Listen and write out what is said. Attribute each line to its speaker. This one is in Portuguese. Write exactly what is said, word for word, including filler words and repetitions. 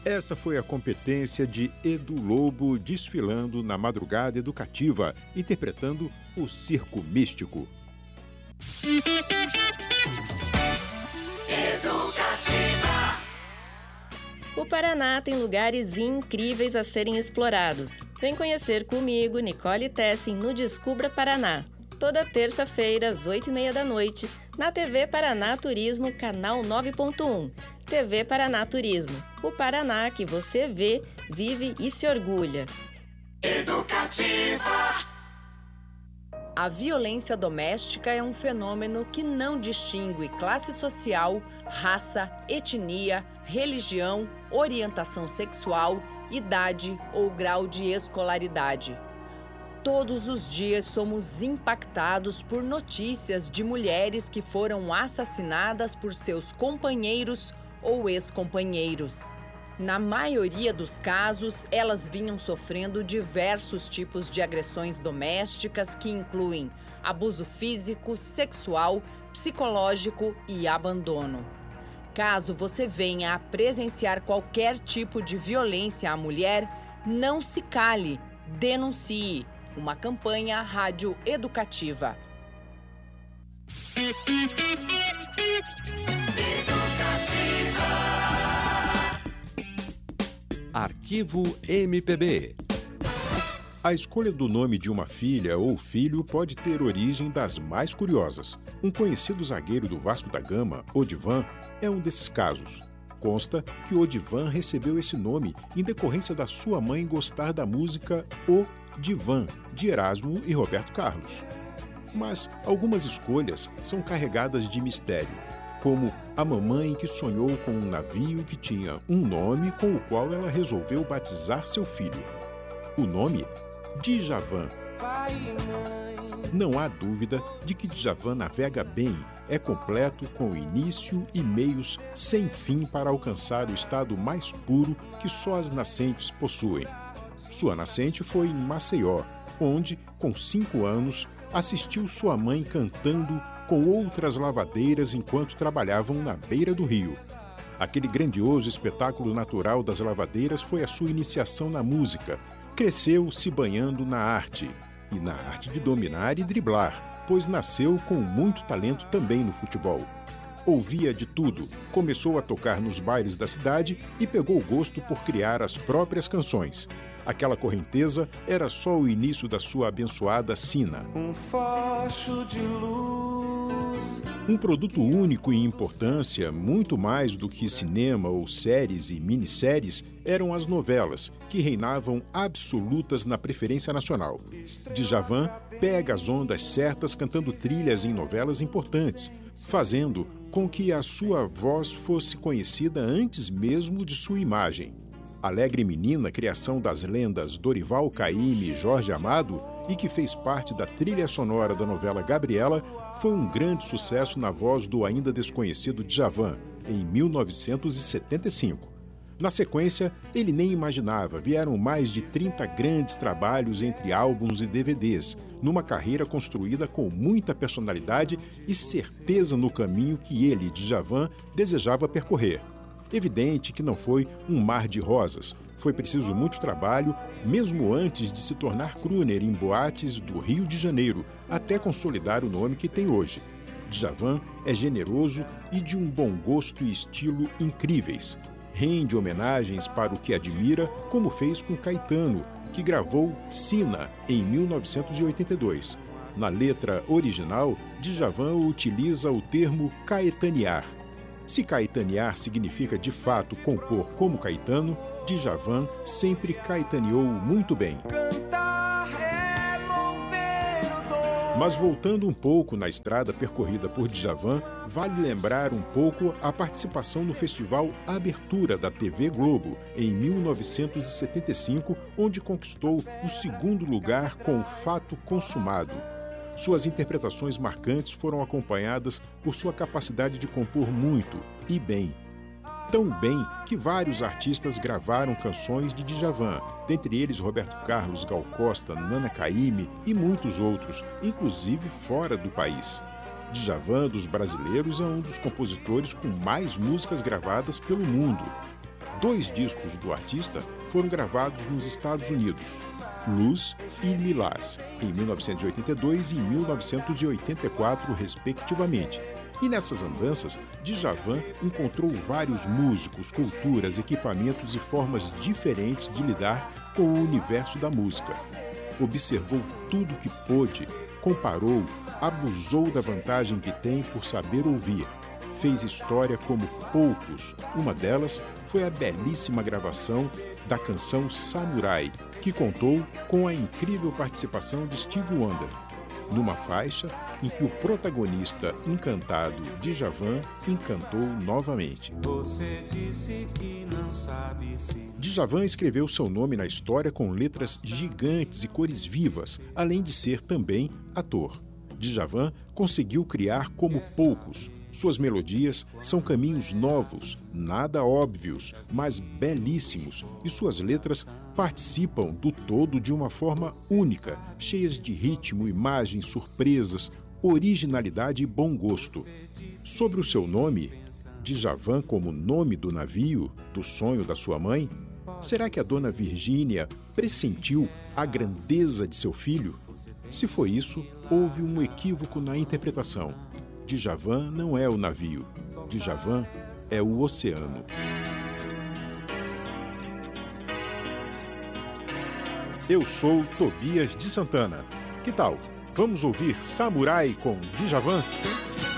Speaker 1: Essa foi a competência de Edu Lobo desfilando na madrugada educativa, interpretando o Circo Místico.
Speaker 2: Educativa.
Speaker 3: O Paraná tem lugares incríveis a serem explorados. Vem conhecer comigo, Nicole Tessin, no Descubra Paraná. Toda terça-feira, às oito e meia da noite, na T V Paraná Turismo, canal nove ponto um. T V Paraná Turismo. O Paraná que você vê, vive e se orgulha.
Speaker 2: Educativa.
Speaker 4: A violência doméstica é um fenômeno que não distingue classe social, raça, etnia, religião, orientação sexual, idade ou grau de escolaridade. Todos os dias somos impactados por notícias de mulheres que foram assassinadas por seus companheiros ou ex-companheiros. Na maioria dos casos, elas vinham sofrendo diversos tipos de agressões domésticas que incluem abuso físico, sexual, psicológico e abandono. Caso você venha a presenciar qualquer tipo de violência à mulher, não se cale, denuncie. Uma campanha rádio educativa.
Speaker 2: Educativa.
Speaker 5: Arquivo M P B.
Speaker 1: A escolha do nome de uma filha ou filho pode ter origem das mais curiosas. Um conhecido zagueiro do Vasco da Gama, Odivan, é um desses casos. Consta que Odivan recebeu esse nome em decorrência da sua mãe gostar da música O Divan, de Erasmo e Roberto Carlos. Mas algumas escolhas são carregadas de mistério, como a mamãe que sonhou com um navio que tinha um nome com o qual ela resolveu batizar seu filho. O nome? Djavan. Não há dúvida de que Djavan navega bem, é completo com início e meios sem fim para alcançar o estado mais puro que só as nascentes possuem. Sua nascente foi em Maceió, onde, com cinco anos, assistiu sua mãe cantando com outras lavadeiras enquanto trabalhavam na beira do rio. Aquele grandioso espetáculo natural das lavadeiras foi a sua iniciação na música. Cresceu se banhando na arte, e na arte de dominar e driblar, pois nasceu com muito talento também no futebol. Ouvia de tudo, começou a tocar nos bailes da cidade e pegou gosto por criar as próprias canções. Aquela correnteza era só o início da sua abençoada sina.
Speaker 6: Um facho de luz.
Speaker 1: Um produto único em importância, muito mais do que cinema ou séries e minisséries, eram as novelas, que reinavam absolutas na preferência nacional. Djavan pega as ondas certas cantando trilhas em novelas importantes, fazendo com que a sua voz fosse conhecida antes mesmo de sua imagem. Alegre Menina, criação das lendas Dorival Caymmi e Jorge Amado, e que fez parte da trilha sonora da novela Gabriela, foi um grande sucesso na voz do ainda desconhecido Djavan, em mil novecentos e setenta e cinco. Na sequência, ele nem imaginava, vieram mais de trinta grandes trabalhos entre álbuns e D V Ds, numa carreira construída com muita personalidade e certeza no caminho que ele, Djavan, desejava percorrer. Evidente que não foi um mar de rosas. Foi preciso muito trabalho, mesmo antes de se tornar crooner em boates do Rio de Janeiro, até consolidar o nome que tem hoje. Djavan é generoso e de um bom gosto e estilo incríveis. Rende homenagens para o que admira, como fez com Caetano, que gravou Sina em mil novecentos e oitenta e dois. Na letra original, Djavan utiliza o termo caetanear. Se caetanear significa de fato compor como Caetano, Djavan sempre caetaneou muito bem. Mas voltando um pouco na estrada percorrida por Djavan, vale lembrar um pouco a participação no festival Abertura da T V Globo, em mil novecentos e setenta e cinco, onde conquistou o segundo lugar com Fato Consumado. Suas interpretações marcantes foram acompanhadas por sua capacidade de compor muito e bem. Tão bem que vários artistas gravaram canções de Djavan, dentre eles Roberto Carlos, Gal Costa, Nana Caymmi e muitos outros, inclusive fora do país. Djavan, dos brasileiros, é um dos compositores com mais músicas gravadas pelo mundo. dois discos do artista foram gravados nos Estados Unidos, Luz e Lilás, em mil novecentos e oitenta e dois e mil novecentos e oitenta e quatro, respectivamente. E nessas andanças, Djavan encontrou vários músicos, culturas, equipamentos e formas diferentes de lidar com o universo da música. Observou tudo o que pôde, comparou, abusou da vantagem que tem por saber ouvir. Fez história como poucos. Uma delas foi a belíssima gravação da canção Samurai, que contou com a incrível participação de Stevie Wonder, numa faixa em que o protagonista encantado Djavan encantou novamente.
Speaker 6: Você disse que não sabe se...
Speaker 1: Djavan escreveu seu nome na história com letras gigantes e cores vivas, além de ser também ator. Djavan conseguiu criar como poucos. Suas melodias são caminhos novos, nada óbvios, mas belíssimos, e suas letras participam do todo de uma forma única, cheias de ritmo, imagens, surpresas, originalidade e bom gosto. Sobre o seu nome, Djavan como nome do navio, do sonho da sua mãe, será que a dona Virgínia pressentiu a grandeza de seu filho? Se foi isso, houve um equívoco na interpretação. Djavan não é o navio, Djavan é o oceano. Eu sou Tobias de Santana. Que tal? Vamos ouvir Samurai com Djavan?